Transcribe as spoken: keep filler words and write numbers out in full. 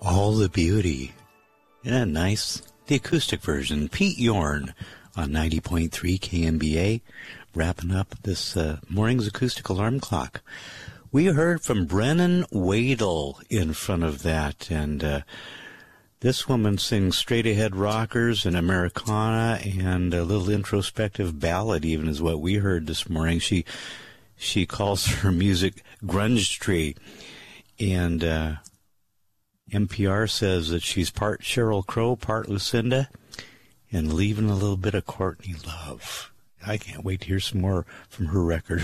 All the Beauty. Isn't that nice? The acoustic version. Pete Yorn on ninety point three K M B A, wrapping up this uh, morning's acoustic alarm clock. We heard from Brennan Wadle in front of that, and uh, this woman sings straight-ahead rockers and Americana and a little introspective ballad even is what we heard this morning. She she calls her music grunge tree, and uh, N P R says that she's part Sheryl Crow, part Lucinda, and leaving a little bit of Courtney Love. I can't wait to hear some more from her record.